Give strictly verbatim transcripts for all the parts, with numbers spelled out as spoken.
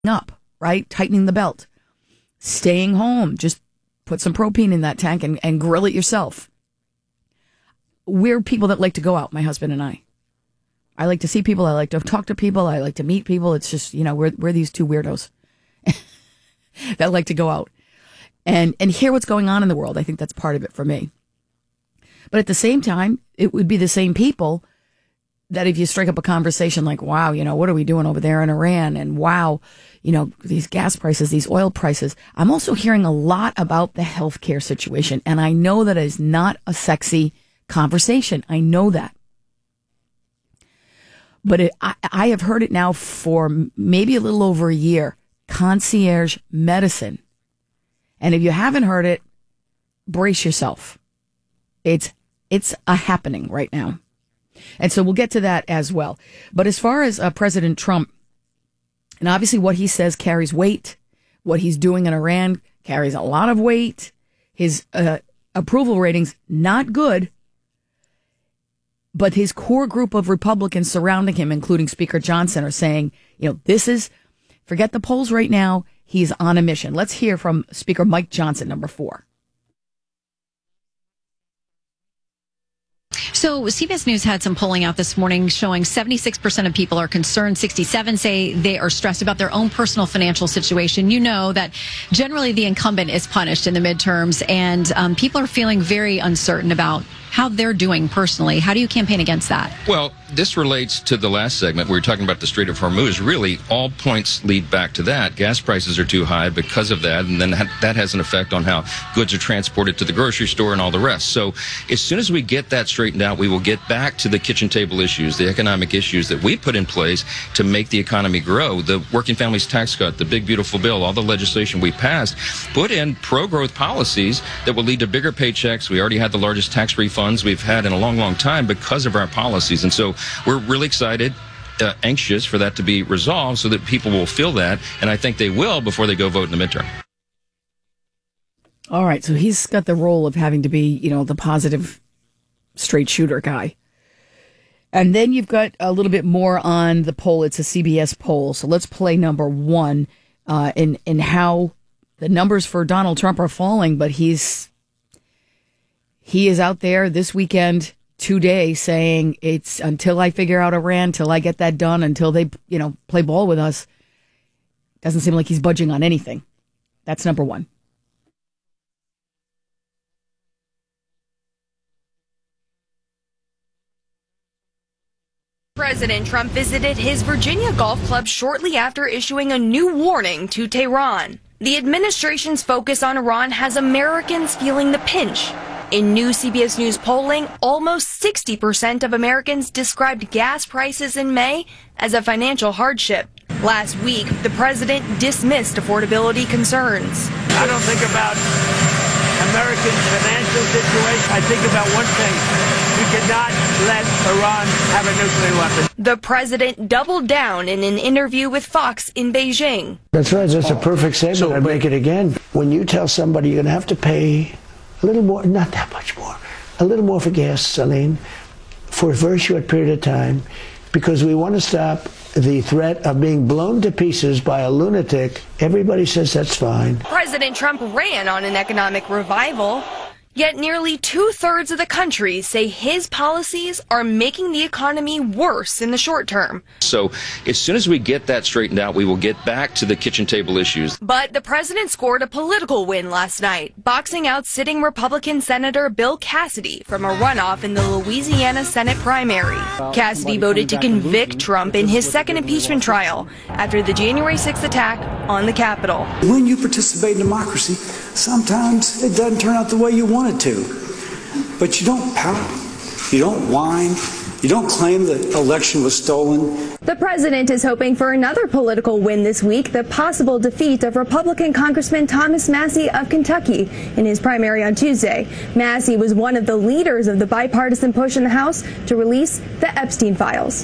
up, right? Tightening the belt, staying home, just put some propane in that tank and, and grill it yourself. We're people that like to go out, my husband and I. I like to see people. I like to talk to people. I like to meet people. It's just, you know, we're, we're these two weirdos that like to go out and, and hear what's going on in the world. I think that's part of it for me. But at the same time, it would be the same people that if you strike up a conversation like, wow, you know, what are we doing over there in Iran? And wow, you know, these gas prices, these oil prices. I'm also hearing a lot about the healthcare situation. And I know that is not a sexy conversation. I know that. But it, I, I have heard it now for maybe a little over a year. Concierge medicine. And if you haven't heard it, brace yourself. It's, it's a happening right now. And so we'll get to that as well. But as far as uh, President Trump, and obviously what he says carries weight. What he's doing in Iran carries a lot of weight. His uh, approval ratings, not good. But his core group of Republicans surrounding him, including Speaker Johnson, are saying, you know, this is, forget the polls right now. He's on a mission. Let's hear from Speaker Mike Johnson, number four. So C B S News had some polling out this morning showing seventy-six percent of people are concerned. sixty-seven say they are stressed about their own personal financial situation. You know that generally the incumbent is punished in the midterms, and um, people are feeling very uncertain about how they're doing personally. How do you campaign against that? Well, this relates to the last segment. We were talking about the Strait of Hormuz. Really, all points lead back to that. Gas prices are too high because of that, and then that has an effect on how goods are transported to the grocery store and all the rest. So as soon as we get that straightened out, we will get back to the kitchen table issues, the economic issues that we put in place to make the economy grow. The Working Families Tax Cut, the big, beautiful bill, all the legislation we passed, put in pro-growth policies that will lead to bigger paychecks. We already had the largest tax refund we've had in a long, long time because of our policies. And so we're really excited, uh, anxious for that to be resolved so that people will feel that. And I think they will before they go vote in the midterm. All right. So he's got the role of having to be, you know, the positive straight shooter guy. And then you've got a little bit more on the poll. It's a C B S poll. So let's play number one uh, in, in how the numbers for Donald Trump are falling, but he's He is out there this weekend, today, saying it's until I figure out Iran, until I get that done, until they, you know, play ball with us. Doesn't seem like he's budging on anything. That's number one. President Trump visited his Virginia golf club shortly after issuing a new warning to Tehran. The administration's focus on Iran has Americans feeling the pinch. In new C B S News polling, almost sixty percent of Americans described gas prices in May as a financial hardship. Last week, the president dismissed affordability concerns. I don't think about American financial situation. I think about one thing. We cannot let Iran have a nuclear weapon. The president doubled down in an interview with Fox in Beijing. That's right. That's a perfect statement. So, I'd make it again. When you tell somebody you're going to have to pay a little more, not that much more, a little more for gasoline for a very short period of time, because we want to stop the threat of being blown to pieces by a lunatic. Everybody says that's fine. President Trump ran on an economic revival, yet nearly two-thirds of the country say his policies are making the economy worse in the short term. So as soon as we get that straightened out, we will get back to the kitchen table issues. But the president scored a political win last night, boxing out sitting Republican Senator Bill Cassidy from a runoff in the Louisiana Senate primary. Cassidy voted to convict Trump in his second impeachment trial after the January sixth attack on the Capitol. When you participate in democracy, sometimes it doesn't turn out the way you want it to. But you don't pout, you don't whine, you don't claim the election was stolen. The president is hoping for another political win this week, the possible defeat of Republican Congressman Thomas Massie of Kentucky in his primary on Tuesday. Massie was one of the leaders of the bipartisan push in the House to release the Epstein files.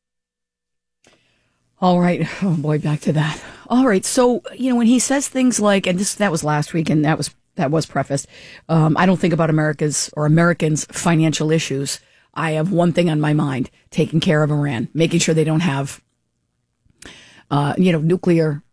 All right. Oh, boy, back to that. All right. So, you know, when he says things like, and this that was last week, and that was that was prefaced, um, I don't think about America's or Americans' financial issues. I have one thing on my mind, taking care of Iran, making sure they don't have, uh, you know, nuclear